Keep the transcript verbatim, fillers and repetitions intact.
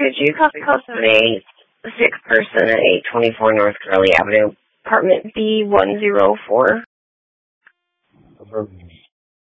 could you copy close of a sick person at eight twenty-four North Curly Avenue, apartment B one oh four? Apartment